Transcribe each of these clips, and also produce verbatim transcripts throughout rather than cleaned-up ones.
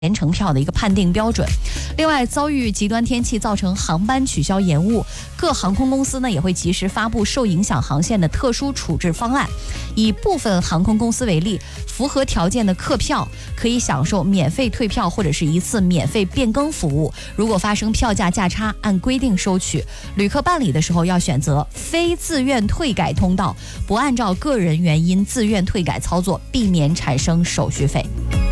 联程票的一个判定标准。另外，遭遇极端天气造成航班取消延误，各航空公司呢也会及时发布受影响航线的特殊处置方案。以部分航空公司为例，符合条件的客票可以享受免费退票或者是一次免费变更服务。如果发生票价价差，按规定收取。旅客办理的时候要选择非自愿退改通道，不按照个人原因自愿退改操作，避免产生手续费。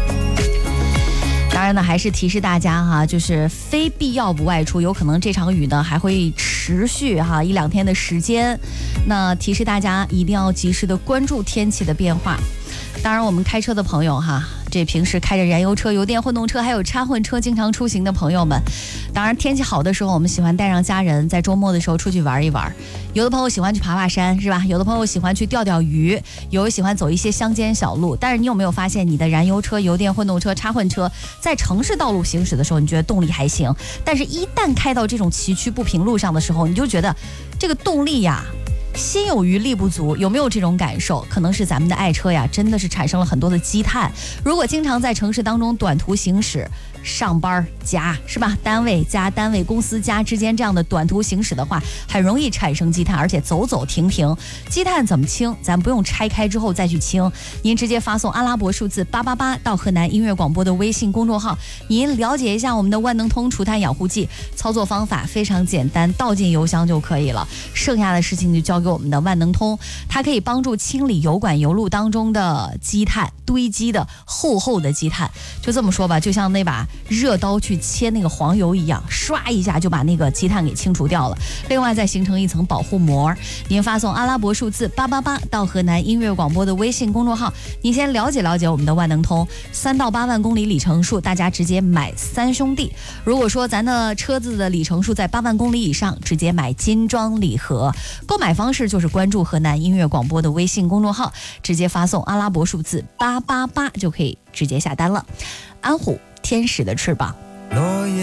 当然呢，还是提示大家哈，就是非必要不外出，有可能这场雨呢还会持续哈一两天的时间。那提示大家一定要及时的关注天气的变化。当然，我们开车的朋友哈，这平时开着燃油车、油电混动车还有插混车经常出行的朋友们，当然天气好的时候，我们喜欢带上家人在周末的时候出去玩一玩。有的朋友喜欢去爬爬山，是吧？有的朋友喜欢去钓钓鱼，有的喜欢走一些乡间小路。但是你有没有发现，你的燃油车、油电混动车、插混车在城市道路行驶的时候，你觉得动力还行，但是一旦开到这种崎岖不平路上的时候，你就觉得这个动力呀心有余力不足，有没有这种感受？可能是咱们的爱车呀，真的是产生了很多的积碳。如果经常在城市当中短途行驶，上班加是吧，单位加单位公司加之间这样的短途行驶的话，很容易产生积碳，而且走走停停。积碳怎么清？咱不用拆开之后再去清，您直接发送阿拉伯数字八八八到河南音乐广播的微信公众号，您了解一下我们的万能通除碳养护剂，操作方法非常简单，倒进油箱就可以了，剩下的事情就交给我们的万能通，它可以帮助清理油管油路当中的积碳堆积的厚厚的积碳。就这么说吧，就像那把热刀去切那个黄油一样，刷一下就把那个积碳给清除掉了。另外再形成一层保护膜。您发送阿拉伯数字八八八到河南音乐广播的微信公众号，您先了解了解我们的万能通，三到八万公里里程数，大家直接买三兄弟。如果说咱的车子的里程数在八万公里以上，直接买金装礼盒。购买方式就是关注河南音乐广播的微信公众号，直接发送阿拉伯数字八八八就可以直接下单了。安虎天使的翅膀。